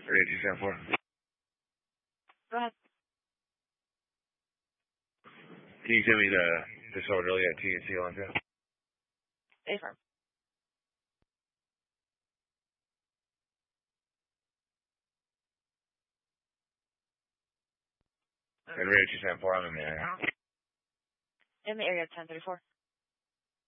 Radio 274. Go ahead. Can you give me the disorderly at TNC on too? Affirm. And Radio 274, I'm in the area. In the area of 1034.